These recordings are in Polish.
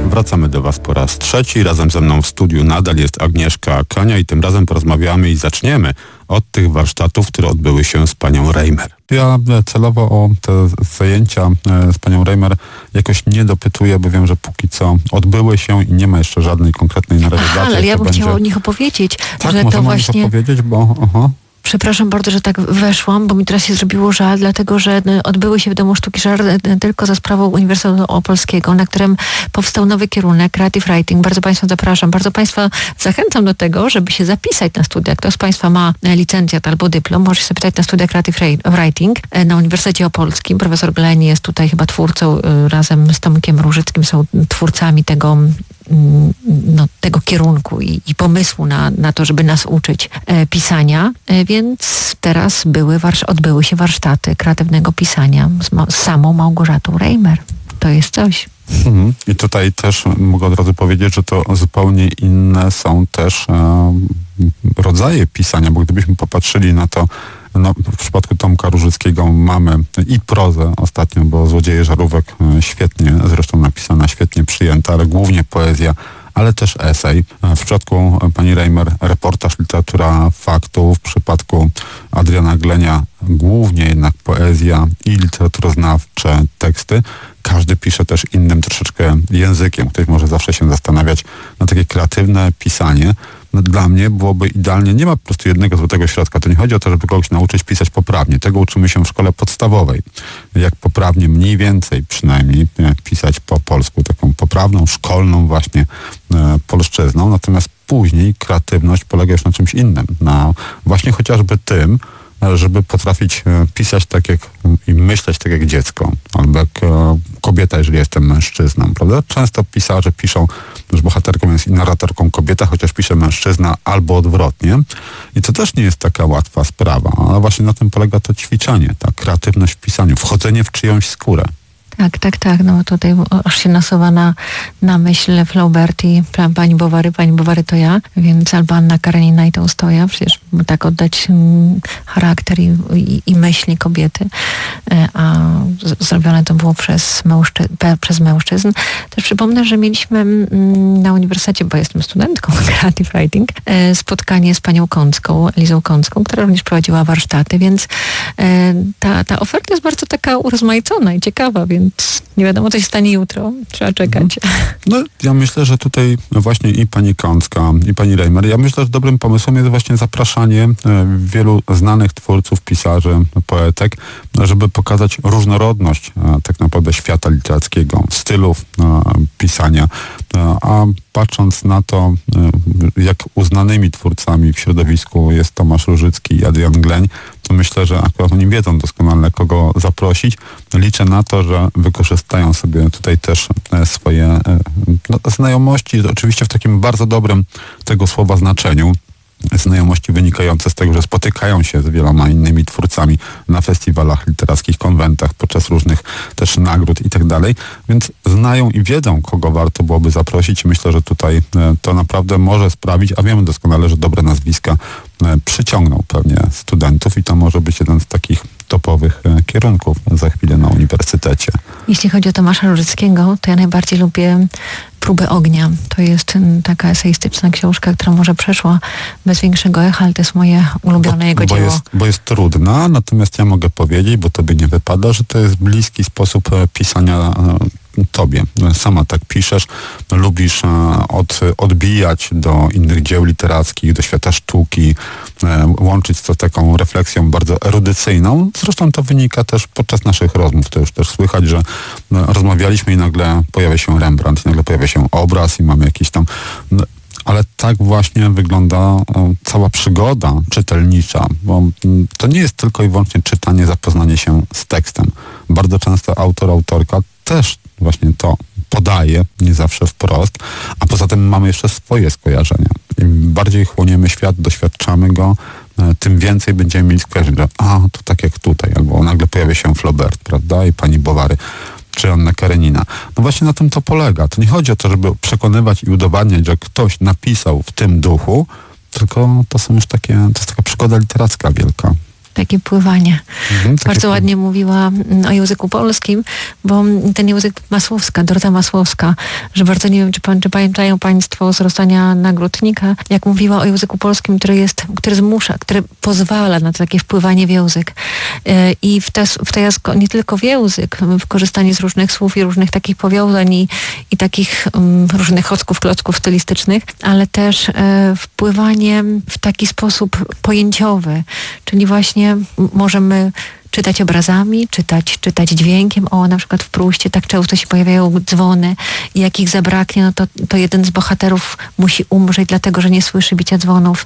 Wracamy do Was po raz trzeci. Razem ze mną w studiu nadal jest Agnieszka Kania i tym razem porozmawiamy i zaczniemy od tych warsztatów, które odbyły się z panią Reimer. Ja celowo o te zajęcia z panią Reimer jakoś nie dopytuję, bo wiem, że póki co odbyły się i nie ma jeszcze żadnej konkretnej na razie daty. Ale ja bym chciała o nich opowiedzieć. Tak, że to właśnie... opowiedzieć, bo... Przepraszam bardzo, że tak weszłam, bo mi teraz się zrobiło żal, dlatego że odbyły się w Domu Sztuki Żar tylko za sprawą Uniwersytetu Opolskiego, na którym powstał nowy kierunek Creative Writing. Bardzo Państwa zapraszam, bardzo Państwa zachęcam do tego, żeby się zapisać na studia. Kto z Państwa ma licencjat albo dyplom, może się zapytać na studia Creative Writing na Uniwersytecie Opolskim. Profesor Gleni jest tutaj chyba twórcą, razem z Tomkiem Różyckim są twórcami tego kierunku i pomysłu na to, żeby nas uczyć pisania. Więc teraz odbyły się warsztaty kreatywnego pisania z samą Małgorzatą Reimer. To jest coś. I tutaj też mogę od razu powiedzieć, że to zupełnie inne są też rodzaje pisania, bo gdybyśmy popatrzyli na to, w przypadku Tomka Różyckiego mamy i prozę ostatnio, bo Złodzieje Żarówek świetnie zresztą napisana, świetnie przyjęta, ale głównie poezja, ale też esej. W przypadku pani Reimer reportaż, literatura faktów, w przypadku Adriana Glenia głównie jednak poezja i literaturoznawcze teksty. Każdy pisze też innym troszeczkę językiem. Ktoś może zawsze się zastanawiać na takie kreatywne pisanie. Dla mnie byłoby idealnie, nie ma po prostu jednego złotego środka. To nie chodzi o to, żeby kogoś nauczyć pisać poprawnie. Tego uczymy się w szkole podstawowej. Jak poprawnie, mniej więcej przynajmniej, pisać po polsku, taką poprawną, szkolną właśnie polszczyzną. Natomiast później kreatywność polega już na czymś innym. Na właśnie chociażby tym, żeby potrafić pisać tak jak i myśleć tak jak dziecko, albo jak kobieta, jeżeli jestem mężczyzną, prawda? Często pisarze piszą, że bohaterką jest i narratorką kobieta, chociaż pisze mężczyzna, albo odwrotnie. I to też nie jest taka łatwa sprawa, ale właśnie na tym polega to ćwiczenie, ta kreatywność w pisaniu, wchodzenie w czyjąś skórę. Tak. No tutaj aż się nasuwa na myśl Flaubert i pani Bovary to ja, więc albo Anna Karenina i Tołstoja, przecież tak oddać charakter i myśli kobiety, a zrobione to było przez mężczyzn. Też przypomnę, że mieliśmy na uniwersytecie, bo jestem studentką Creative Writing, spotkanie z panią Kącką, Elizą Kącką, która również prowadziła warsztaty, więc ta oferta jest bardzo taka urozmaicona i ciekawa, więc nie wiadomo, co się stanie jutro. Trzeba czekać. No, ja myślę, że tutaj właśnie i pani Kącka, i pani Reimer, ja myślę, że dobrym pomysłem jest właśnie zapraszanie wielu znanych twórców, pisarzy, poetek, żeby pokazać różnorodność tak naprawdę świata literackiego, stylów pisania. A patrząc na to, jak uznanymi twórcami w środowisku jest Tomasz Różycki i Adrian Gleń, to myślę, że akurat oni wiedzą doskonale, kogo zaprosić. Liczę na to, że wykorzystają sobie tutaj też swoje znajomości, oczywiście w takim bardzo dobrym tego słowa znaczeniu. Znajomości wynikające z tego, że spotykają się z wieloma innymi twórcami na festiwalach literackich, konwentach, podczas różnych też nagród i tak dalej, więc znają i wiedzą, kogo warto byłoby zaprosić i myślę, że tutaj to naprawdę może sprawić, a wiemy doskonale, że dobre nazwiska przyciągną pewnie studentów i to może być jeden z takich topowych kierunków za chwilę na uniwersytecie. Jeśli chodzi o Tomasza Różyckiego, to ja najbardziej lubię Próby ognia. To jest taka eseistyczna książka, która może przeszła bez większego echa, ale to jest moje ulubione jego dzieło. Bo jest trudna, natomiast ja mogę powiedzieć, bo tobie nie wypada, że to jest bliski sposób pisania tobie. Sama tak piszesz, lubisz odbijać do innych dzieł literackich, do świata sztuki, łączyć to z taką refleksją bardzo erudycyjną. Zresztą to wynika też podczas naszych rozmów. To już też słychać, że rozmawialiśmy i nagle pojawia się Rembrandt, i nagle pojawia się obraz i mamy jakiś tam... Ale tak właśnie wygląda cała przygoda czytelnicza, bo to nie jest tylko i wyłącznie czytanie, zapoznanie się z tekstem. Bardzo często autorka też właśnie to podaje, nie zawsze wprost, a poza tym mamy jeszcze swoje skojarzenia. Im bardziej chłoniemy świat, doświadczamy go, tym więcej będziemy mieli skojarzeń, że to tak jak tutaj, albo nagle pojawia się Flaubert, prawda, i pani Bovary, czy Anna Karenina. No właśnie na tym to polega. To nie chodzi o to, żeby przekonywać i udowadniać, że ktoś napisał w tym duchu, tylko to są już to jest taka przygoda literacka wielka. Takie pływanie. Bardzo ładnie mówiła o języku polskim, bo ten język Dorota Masłowska, że bardzo nie wiem, czy pamiętają Państwo z Rozstania Nagródnika, jak mówiła o języku polskim, który zmusza, który pozwala na takie wpływanie w język. I nie tylko w język, w korzystanie z różnych słów i różnych takich powiązań i takich różnych klocków stylistycznych, ale też wpływanie w taki sposób pojęciowy, czyli właśnie możemy czytać obrazami, czytać dźwiękiem. Na przykład w Pruście tak często się pojawiają dzwony i jak ich zabraknie, no to jeden z bohaterów musi umrzeć, dlatego że nie słyszy bicia dzwonów.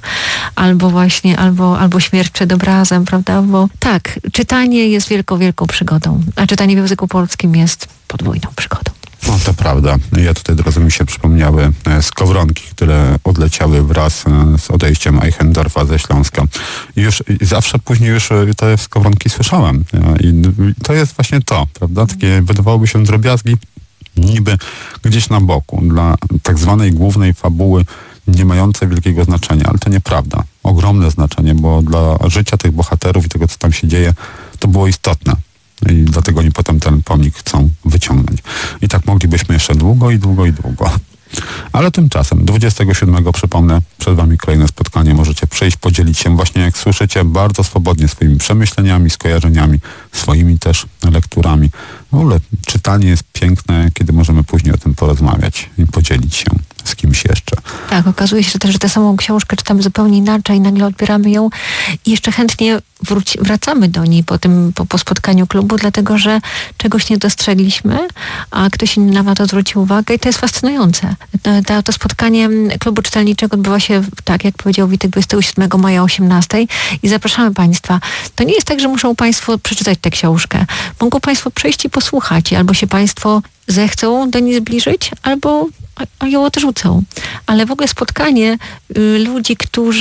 Albo śmierć przed obrazem, prawda? Bo tak, czytanie jest wielką przygodą, a czytanie w języku polskim jest podwójną przygodą. No to prawda. Ja tutaj drodzy mi się przypomniały skowronki, które odleciały wraz z odejściem Eichendorfa ze Śląska. I zawsze później już te skowronki słyszałem. I to jest właśnie to, prawda? Takie wydawałoby się drobiazgi niby gdzieś na boku, dla tak zwanej głównej fabuły nie mające wielkiego znaczenia, ale to nieprawda. Ogromne znaczenie, bo dla życia tych bohaterów i tego, co tam się dzieje, to było istotne. I dlatego oni potem ten pomnik chcą wyciągnąć. I tak moglibyśmy jeszcze długo. Ale tymczasem 27, przypomnę, przed Wami kolejne spotkanie. Możecie przyjść, podzielić się właśnie, jak słyszycie, bardzo swobodnie swoimi przemyśleniami, skojarzeniami, swoimi też lekturami. W ogóle czytanie jest piękne, kiedy możemy później o tym porozmawiać i podzielić się z kimś jeszcze. Tak, okazuje się też, że tę samą książkę czytamy zupełnie inaczej, nagle odbieramy ją i jeszcze chętnie wracamy do niej po spotkaniu klubu, dlatego że czegoś nie dostrzegliśmy, a ktoś inny na to zwrócił uwagę i to jest fascynujące. To spotkanie klubu czytelniczego odbywa się, tak jak powiedział Witek, 27 maja o 18 i zapraszamy Państwa. To nie jest tak, że muszą Państwo przeczytać tę książkę. Mogą Państwo przyjść i posłuchać, albo się Państwo zechcą do niej zbliżyć, albo ją odrzucą. Ale w ogóle spotkanie ludzi,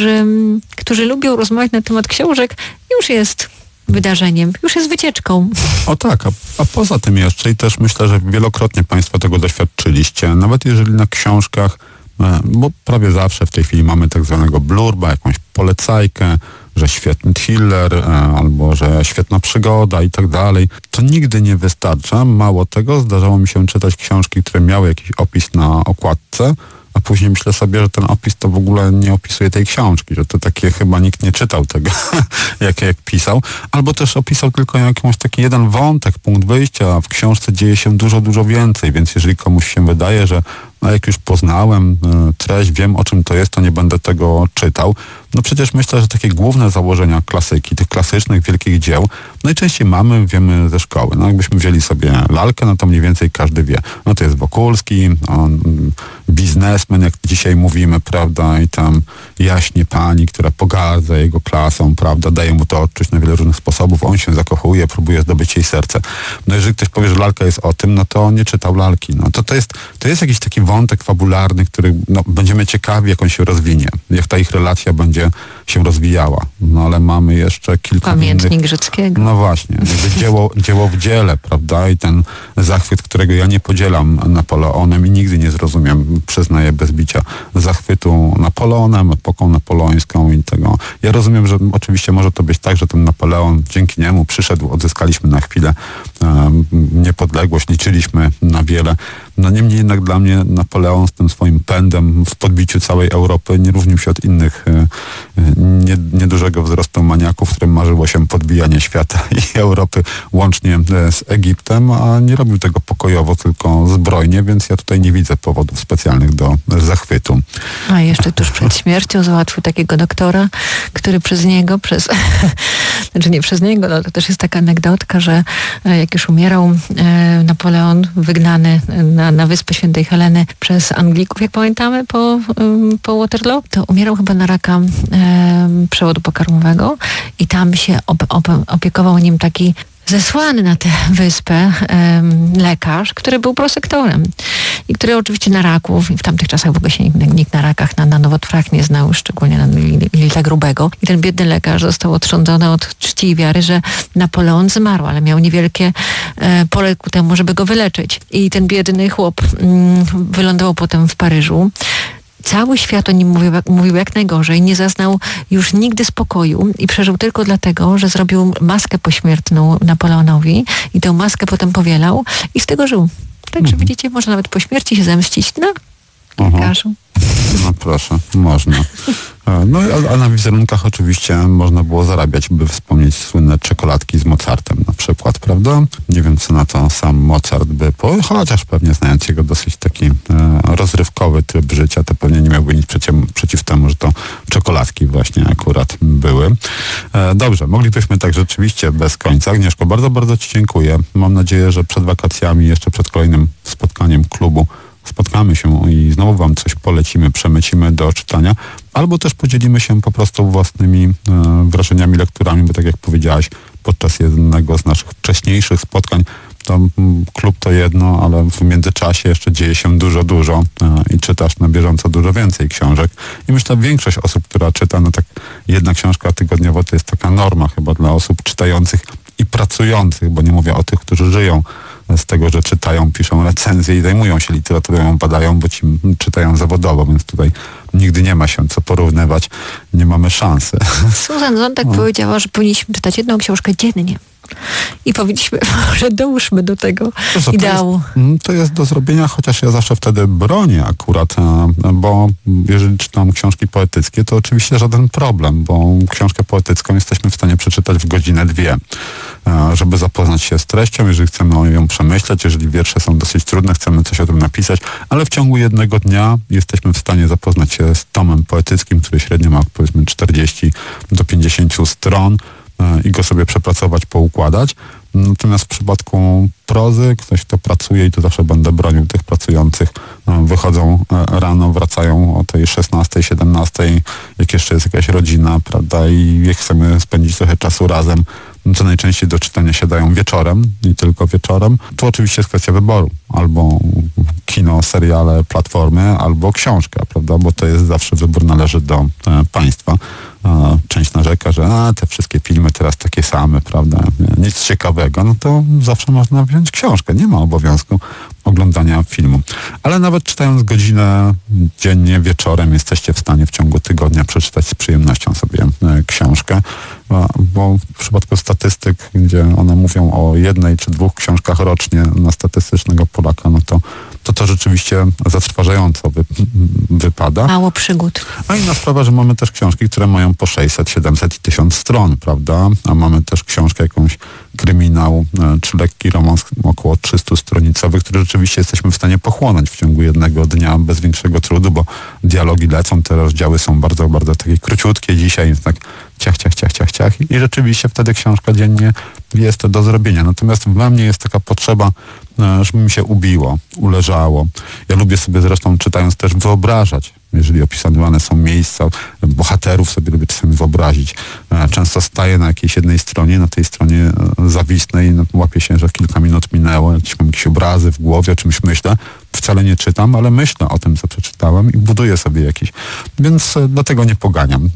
którzy lubią rozmawiać na temat książek, już jest wydarzeniem, już jest wycieczką. O tak, a poza tym jeszcze i też myślę, że wielokrotnie Państwo tego doświadczyliście, nawet jeżeli na książkach, bo prawie zawsze w tej chwili mamy tak zwanego blurba, jakąś polecajkę, że świetny thriller, albo że świetna przygoda i tak dalej. To nigdy nie wystarcza. Mało tego, zdarzało mi się czytać książki, które miały jakiś opis na okładce, a później myślę sobie, że ten opis to w ogóle nie opisuje tej książki, że to takie chyba nikt nie czytał tego, jak pisał. Albo też opisał tylko jakąś taki jeden wątek, punkt wyjścia, a w książce dzieje się dużo więcej, więc jeżeli komuś się wydaje, że jak już poznałem treść, wiem o czym to jest, to nie będę tego czytał. No przecież myślę, że takie główne założenia klasyki, tych klasycznych, wielkich dzieł, najczęściej wiemy ze szkoły. No jakbyśmy wzięli sobie lalkę, no to mniej więcej każdy wie. No to jest Wokulski, on biznesmen, jak dzisiaj mówimy, prawda, i tam jaśnie pani, która pogardza jego klasą, prawda, daje mu to odczuć na wiele różnych sposobów, on się zakochuje, próbuje zdobyć jej serce. No jeżeli ktoś powie, że lalka jest o tym, no to on nie czytał lalki. No to jest jakiś taki wątek fabularny, który będziemy ciekawi, jak on się rozwinie, jak ta ich relacja będzie się rozwijała. No ale mamy jeszcze kilka Pamiętnik Grzyckiego. No właśnie, dzieło w dziele, prawda? I ten zachwyt, którego ja nie podzielam Napoleonem i nigdy nie zrozumiem, przyznaję bez bicia, zachwytu Napoleonem, epoką napoleońską i tego. Ja rozumiem, że oczywiście może to być tak, że ten Napoleon, dzięki niemu przyszedł, odzyskaliśmy na chwilę niepodległość, liczyliśmy na wiele. No niemniej jednak dla mnie Napoleon z tym swoim pędem w podbiciu całej Europy nie różnił się od innych niedużego wzrostu maniaków, którym marzyło się podbijanie świata i Europy łącznie z Egiptem, a nie robił tego pokojowo, tylko zbrojnie, więc ja tutaj nie widzę powodów specjalnych do zachwytu. A jeszcze tuż przed śmiercią załatwił takiego doktora, który znaczy nie przez niego, no to też jest taka anegdotka, że jak już umierał Napoleon, wygnany na Wyspę Świętej Heleny przez Anglików, jak pamiętamy, po Waterloo, to umierał chyba na raka przewodu pokarmowego i tam się opiekował nim taki zesłany na tę wyspę lekarz, który był prosektorem i który oczywiście na raków, w tamtych czasach w ogóle się nikt na rakach, na nowotworach nie znał, szczególnie na jelita grubego. I ten biedny lekarz został otrządzony od czci i wiary, że Napoleon zmarł, ale miał niewielkie pole ku temu, żeby go wyleczyć. I ten biedny chłop wylądował potem w Paryżu. cały świat o nim mówił jak najgorzej, nie zaznał już nigdy spokoju i przeżył tylko dlatego, że zrobił maskę pośmiertną Napoleonowi i tę maskę potem powielał i z tego żył. Także widzicie, można nawet po śmierci się zemścić na piłkarzu. No proszę, można. No a na wizerunkach oczywiście można było zarabiać, by wspomnieć słynne czekoladki z Mozartem na przykład, prawda? Nie wiem, co na to sam Mozart by chociaż pewnie znając jego dosyć taki rozrywkowy tryb życia, to pewnie nie miałby nic przeciw temu, że to czekoladki właśnie akurat były. Dobrze, moglibyśmy tak rzeczywiście bez końca. Agnieszko, bardzo, bardzo Ci dziękuję. Mam nadzieję, że przed wakacjami, jeszcze przed kolejnym spotkaniem klubu spotkamy się i znowu Wam coś polecimy, przemycimy do czytania, albo też podzielimy się po prostu własnymi wrażeniami, lekturami, bo tak jak powiedziałaś, podczas jednego z naszych wcześniejszych spotkań, to klub to jedno, ale w międzyczasie jeszcze dzieje się dużo i czytasz na bieżąco dużo więcej książek. I myślę, że większość osób, która czyta, no tak jedna książka tygodniowo to jest taka norma chyba dla osób czytających i pracujących, bo nie mówię o tych, którzy żyją z tego, że czytają, piszą recenzje i zajmują się literaturą, badają, bo ci czytają zawodowo, więc tutaj nigdy nie ma się co porównywać, nie mamy szansy. Susan Sontag powiedziała, że powinniśmy czytać jedną książkę dziennie. I powinniśmy, może dołóżmy do tego ideału. To jest do zrobienia, chociaż ja zawsze wtedy bronię akurat, bo jeżeli czytam książki poetyckie, to oczywiście żaden problem, bo książkę poetycką jesteśmy w stanie przeczytać w godzinę, dwie, żeby zapoznać się z treścią, jeżeli chcemy ją przemyśleć, jeżeli wiersze są dosyć trudne, chcemy coś o tym napisać, ale w ciągu jednego dnia jesteśmy w stanie zapoznać się z tomem poetyckim, który średnio ma powiedzmy 40 do 50 stron, i go sobie przepracować, poukładać. Natomiast w przypadku prozy, ktoś kto pracuje i to zawsze będę bronił tych pracujących, wychodzą rano, wracają o tej 16, 17, jak jeszcze jest jakaś rodzina, prawda, i jak chcemy spędzić trochę czasu razem, co najczęściej do czytania siadają wieczorem i tylko wieczorem, to oczywiście jest kwestia wyboru. Albo kino, seriale, platformy, albo książka, prawda, bo to jest zawsze wybór należy do państwa. Część narzeka, że te wszystkie filmy teraz takie same, prawda, nic ciekawego, no to zawsze można wziąć książkę, nie ma obowiązku oglądania filmu. Ale nawet czytając godzinę dziennie, wieczorem jesteście w stanie w ciągu tygodnia przeczytać z przyjemnością sobie książkę, bo w przypadku statystyk, gdzie one mówią o 1 czy 2 książkach rocznie na statystycznego Polaka, no to rzeczywiście zatrważająco wypada. Mało przygód. A inna sprawa, że mamy też książki, które mają po 600, 700 i 1000 stron, prawda? A mamy też książkę jakąś kryminał, czy lekki romans około 300-stronicowy, który rzeczywiście jesteśmy w stanie pochłonąć w ciągu jednego dnia bez większego trudu, bo dialogi lecą, te rozdziały są bardzo, bardzo takie króciutkie dzisiaj, jest tak ciach i rzeczywiście wtedy książka dziennie jest do zrobienia. Natomiast we mnie jest taka potrzeba, żeby mi się ubiło, uleżało. Ja lubię sobie zresztą, czytając, też wyobrażać, jeżeli opisywane są miejsca, bohaterów sobie lubię czasami wyobrazić. Często staję na jakiejś jednej stronie, na tej stronie zawisnę i łapię się, że kilka minut minęło, mam jakieś obrazy w głowie, o czymś myślę. Wcale nie czytam, ale myślę o tym, co przeczytałem i buduję sobie jakiś. Więc dlatego nie poganiam.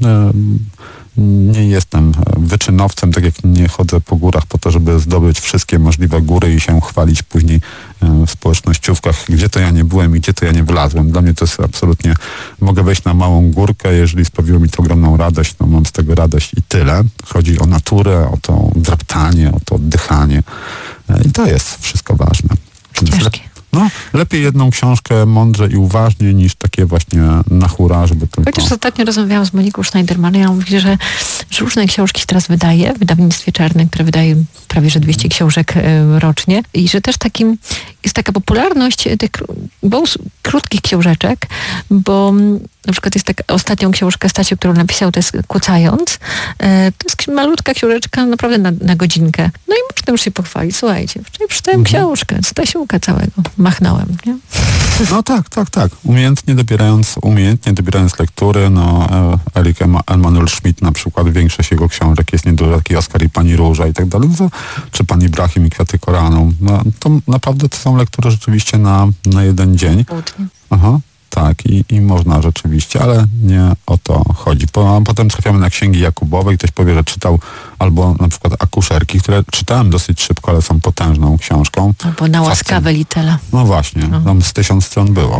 Nie jestem wyczynowcem, tak jak nie chodzę po górach po to, żeby zdobyć wszystkie możliwe góry i się chwalić później w społecznościówkach, gdzie to ja nie byłem i gdzie to ja nie wlazłem. Dla mnie to jest absolutnie, mogę wejść na małą górkę, jeżeli sprawiło mi to ogromną radość, to mam z tego radość i tyle. Chodzi o naturę, o to draptanie, o to oddychanie i to jest wszystko ważne. Ciężkie. No, lepiej jedną książkę mądrze i uważnie niż takie właśnie na hura, żeby tylko... Chociaż ostatnio rozmawiałam z Moniką Schneiderman i ja mówię, że różne książki teraz wydaje w wydawnictwie Czarnym, które wydaje prawie że 200 książek rocznie i że też jest taka popularność tych krótkich książeczek, bo na przykład jest taka ostatnią książkę Stasiu, którą napisał, to jest Kucając. To jest malutka książeczka, naprawdę na godzinkę. No i można już się pochwalić. Słuchajcie, wczoraj przeczytałem książkę, Stasiuka całego. Machnąłem, nie? No tak. Umiejętnie dobierając lektury, Erik Emanuel Schmidt na przykład, większość jego książek jest nieduża, taki Oskar i Pani Róża i tak dalej, czy Pan Ibrahim i Kwiaty Koranu. No, to naprawdę to są lektury rzeczywiście na jeden dzień. Aha. Tak, i można rzeczywiście, ale nie o to chodzi. Potem trafiamy na księgi Jakubowe i ktoś powie, że czytał albo na przykład Akuszerki, które czytałem dosyć szybko, ale są potężną książką. Albo Na łaskawe Litela. No właśnie, tam z 1000 stron było.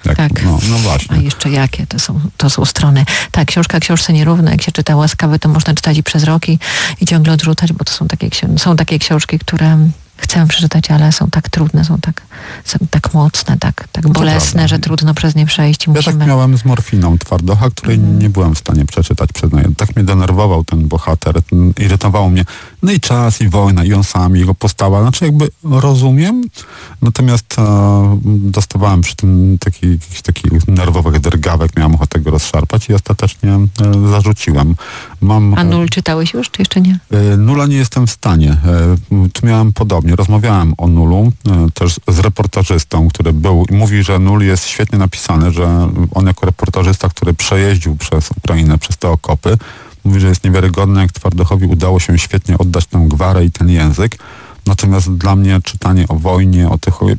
Tak. No właśnie. A jeszcze jakie to są strony. Tak, książka książce nierówna. Jak się czyta Łaskawy, to można czytać i przez rok i ciągle odrzucać, bo to są takie książki, które chcemy przeczytać, ale są tak trudne, są tak mocne, tak bolesne, że trudno przez nie przejść. Ja tak miałem z Morfiną Twardocha, której nie byłem w stanie przeczytać. Tak mnie denerwował ten bohater, irytowało mnie. No i czas, i wojna, i on sam, i jego postawa. Znaczy jakby rozumiem, natomiast dostawałem przy tym takich nerwowych drgawek, miałem ochotę go rozszarpać i ostatecznie zarzuciłem. A Nul czytałeś już, czy jeszcze nie? Nula nie jestem w stanie. Tu miałem podobnie. Rozmawiałem o Nulu też z reportażystą, który był i mówi, że Nul jest świetnie napisany, że on jako reportażysta, który przejeździł przez Ukrainę, przez te okopy, mówi, że jest niewiarygodne, jak Twardochowi udało się świetnie oddać tę gwarę i ten język. Natomiast dla mnie czytanie o wojnie,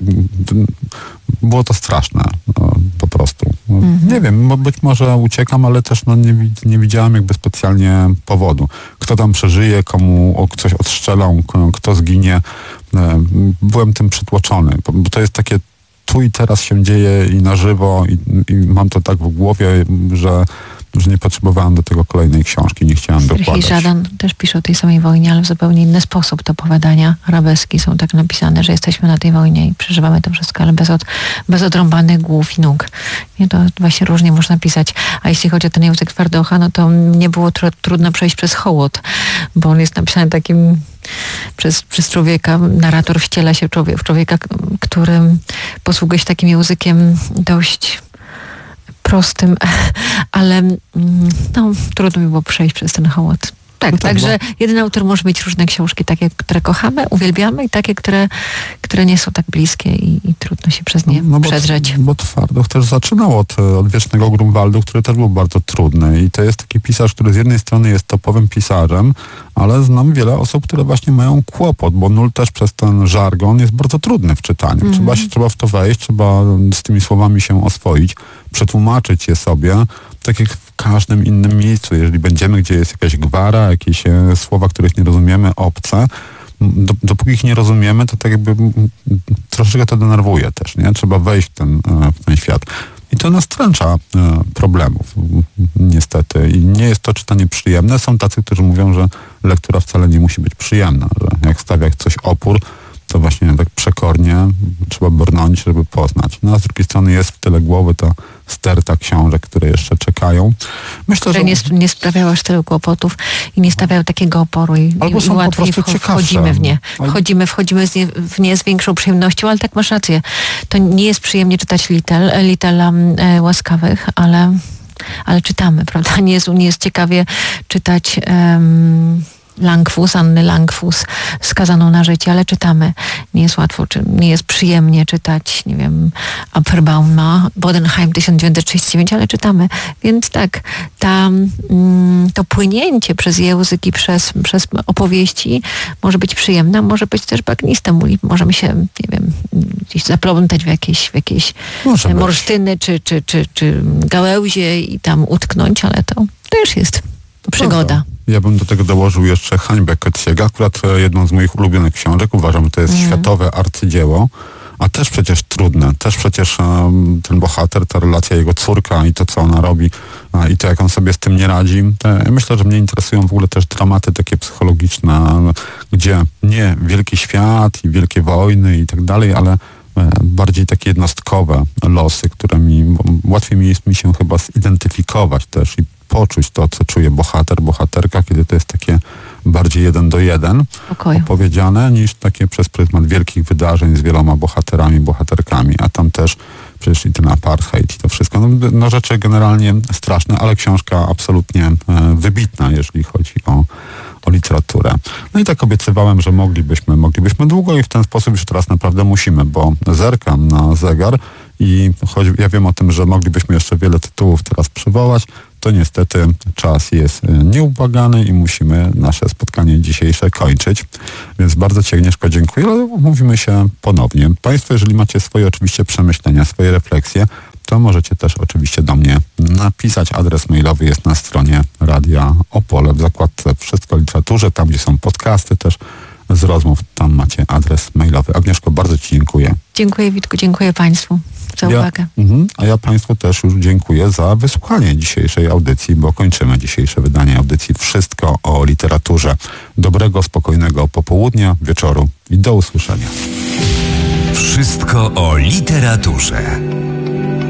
było to straszne po prostu. Nie wiem, być może uciekam, ale też nie widziałem jakby specjalnie powodu. Kto tam przeżyje, komu coś odstrzelą, kto zginie. Byłem tym przytłoczony, bo to jest takie tu i teraz się dzieje i na żywo i mam to tak w głowie, że nie potrzebowałem do tego kolejnej książki, nie chciałem dokładać. Serhii Żadan też pisze o tej samej wojnie, ale w zupełnie inny sposób. Te opowiadania arabeskie są tak napisane, że jesteśmy na tej wojnie i przeżywamy to wszystko, ale bez odrąbanych głów i nóg. Nie, to właśnie różnie można pisać. A jeśli chodzi o ten język Twardocha, no to nie było trudno przejść przez hołot, bo on jest napisany takim przez człowieka, narrator wciela się w człowieka, który posługuje się takim językiem dość prostym, ale trudno mi było przejść przez ten hołot. Tak, także jeden autor może mieć różne książki, takie, które kochamy, uwielbiamy i takie, które nie są tak bliskie i trudno się przez nie przedrzeć. Bo Twardoch też zaczynał od Wiecznego Grunwaldu, który też był bardzo trudny i to jest taki pisarz, który z jednej strony jest topowym pisarzem, ale znam wiele osób, które właśnie mają kłopot, bo Nul też przez ten żargon jest bardzo trudny w czytaniu. Trzeba w to wejść, trzeba z tymi słowami się oswoić, przetłumaczyć je sobie, tak jak w każdym innym miejscu. Jeżeli będziemy, gdzie jest jakaś gwara, jakieś słowa, których nie rozumiemy, obce, dopóki ich nie rozumiemy, to tak jakby troszeczkę to denerwuje też, nie? Trzeba wejść w ten świat. I to nastręcza problemów, niestety. I nie jest to czytanie przyjemne. Są tacy, którzy mówią, że lektura wcale nie musi być przyjemna, że jak stawia coś opór, to właśnie tak przekornie trzeba brnąć, żeby poznać. No a z drugiej strony jest w tyle głowy ta sterta książek, które jeszcze czekają. Myślę, że nie sprawiały aż tylu kłopotów i nie stawiały takiego oporu i łatwiej wchodzimy w nie. Wchodzimy w nie z większą przyjemnością, ale tak masz rację. To nie jest przyjemnie czytać Littela Łaskawych, ale czytamy, prawda? Nie jest ciekawie czytać Anny Langfus, Skazaną na życie, ale czytamy. Nie jest łatwo, nie jest przyjemnie czytać, nie wiem, Apfelbauma, Bodenheim 1939, ale czytamy. Więc tak, to płynięcie przez język i przez opowieści może być przyjemne, może być też bagniste. Możemy się, nie wiem, gdzieś zaplątać w jakieś morsztyny czy gałęzie i tam utknąć, ale to też jest przygoda. Ja bym do tego dołożył jeszcze Hańbę Ketsiego, akurat jedną z moich ulubionych książek. Uważam, że to jest światowe arcydzieło, a też przecież trudne. Też przecież ten bohater, ta relacja jego córka i to, co ona robi i to, jak on sobie z tym nie radzi. Myślę, że mnie interesują w ogóle też dramaty takie psychologiczne, gdzie nie wielki świat i wielkie wojny i tak dalej, ale bardziej takie jednostkowe losy, które łatwiej mi się chyba zidentyfikować też i poczuć to, co czuje bohater, bohaterka, kiedy to jest takie bardziej 1 do 1 opowiedziane, niż takie przez pryzmat wielkich wydarzeń z wieloma bohaterami, bohaterkami, a tam też przecież i ten apartheid i to wszystko. No rzeczy generalnie straszne, ale książka absolutnie wybitna, jeżeli chodzi o literaturę. No i tak obiecywałem, że moglibyśmy długo i w ten sposób już teraz naprawdę musimy, bo zerkam na zegar i choć ja wiem o tym, że moglibyśmy jeszcze wiele tytułów teraz przywołać, to niestety czas jest nieubłagany i musimy nasze spotkanie dzisiejsze kończyć. Więc bardzo Ci, Agnieszko, dziękuję, ale umówimy się ponownie. Państwo, jeżeli macie swoje oczywiście przemyślenia, swoje refleksje, to możecie też oczywiście do mnie napisać. Adres mailowy jest na stronie Radia Opole w zakładce Wszystko o literaturze, tam gdzie są podcasty też z rozmów, tam macie adres mailowy. Agnieszko, bardzo Ci dziękuję. Dziękuję, Witku, dziękuję Państwu. za uwagę. A ja Państwu też już dziękuję za wysłuchanie dzisiejszej audycji, bo kończymy dzisiejsze wydanie audycji Wszystko o literaturze. Dobrego, spokojnego popołudnia, wieczoru i do usłyszenia. Wszystko o literaturze.